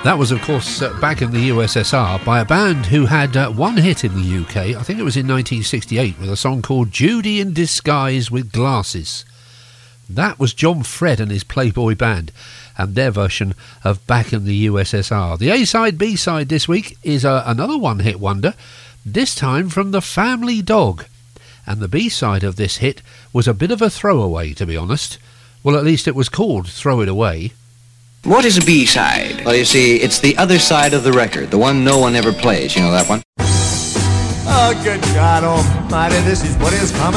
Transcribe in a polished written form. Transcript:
That was, of course, back in the USSR by a band who had one hit in the UK. I think it was in 1968 with a song called Judy in Disguise with Glasses. That was John Fred and his Playboy Band and their version of Back in the USSR. The A-side, B-side this week is another one-hit wonder, this time from The Family Dog. And the B-side of this hit was a bit of a throwaway, to be honest. Well, at least it was called Throw It Away. What is a B-side? Well, you see, it's the other side of the record, the one no one ever plays. You know that one? Oh, good God almighty, this is what is coming.